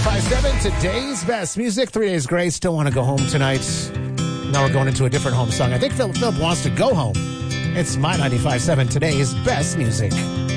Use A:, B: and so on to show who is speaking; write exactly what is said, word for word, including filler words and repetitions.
A: ninety-five point seven, today's best music. Three Days Grace. Still want to go home tonight. Now we're going into a different home song. I think Philip, Philip wants to go home. It's my ninety-five point seven, today's best music.